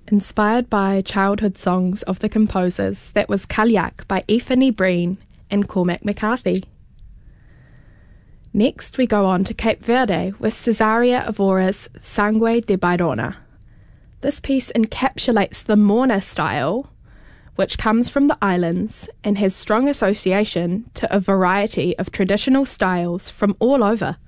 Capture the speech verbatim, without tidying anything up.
Inspired by childhood songs of the composers, that was Cailleach by Aoife Breen and Cormac McCarthy. Next we go on to Cape Verde with Cesaria Evora's Sangue de Bairona. This piece encapsulates the Morna style, which comes from the islands and has strong association to a variety of traditional styles from all over.